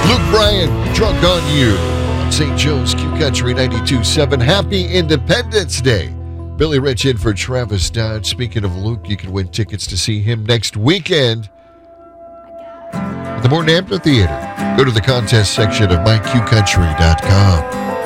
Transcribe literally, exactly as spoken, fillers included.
Luke Bryan, Drunk on You. On Saint Joe's Q Country ninety-two point seven. Happy Independence Day. Billy Rich in for Travis Dodge. Speaking of Luke, you can win tickets to see him next weekend at the Morton Amphitheater. Go to the contest section of my q country dot com.